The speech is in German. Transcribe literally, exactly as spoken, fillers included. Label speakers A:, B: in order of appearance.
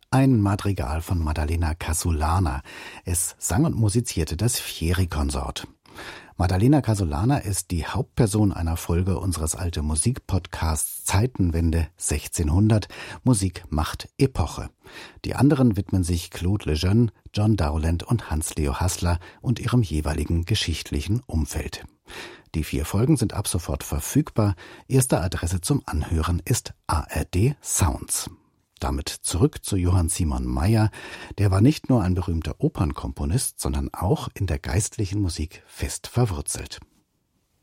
A: Ein Madrigal von Maddalena Casulana. Es sang und musizierte das Fieri-Konsort. Maddalena Casulana ist die Hauptperson einer Folge unseres alte Musikpodcasts Zeitenwende sechzehnhundert. Musik macht Epoche. Die anderen widmen sich Claude Lejeune, John Dowland und Hans-Leo Haßler und ihrem jeweiligen geschichtlichen Umfeld. Die vier Folgen sind ab sofort verfügbar. Erste Adresse zum Anhören ist A R D Sounds. Damit zurück zu Johann Simon Mayr. Der war nicht nur ein berühmter Opernkomponist, sondern auch in der geistlichen Musik fest verwurzelt.